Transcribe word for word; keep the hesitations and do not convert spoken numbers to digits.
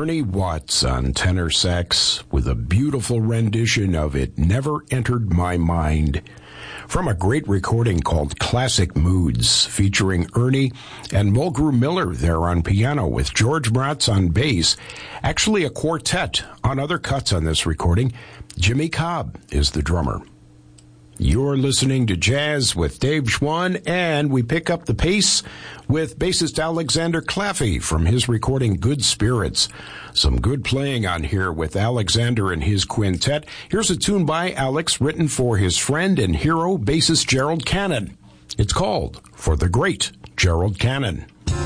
Ernie Watts on tenor sax with a beautiful rendition of It Never Entered My Mind from a great recording called Classic Moods, featuring Ernie and Mulgrew Miller there on piano with George Mraz on bass. Actually a quartet on other cuts on this recording. Jimmy Cobb is the drummer. You're listening to Jazz with Dave Schwann, and we pick up the pace with bassist Alexander Claffey from his recording Good Spirits. Some good playing on here with Alexander and his quintet. Here's a tune by Alex written for his friend and hero bassist Gerald Cannon. It's called For the Great Gerald Cannon.